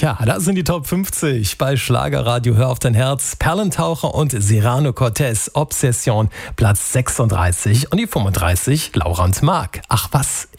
Tja, das sind die Top 50 bei Schlagerradio Hör auf dein Herz. Perlentaucher und Cyrano Cortez, Obsession, Platz 36 und die 35, Laura und Marc. Ach was.